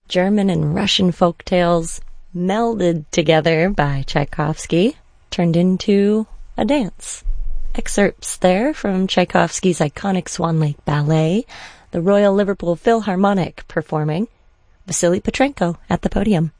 German and Russian folk tales melded together by Tchaikovsky, turned into a dance. Excerpts there from Tchaikovsky's iconic Swan Lake Ballet, the Royal Liverpool Philharmonic performing, Vasily Petrenko at the podium.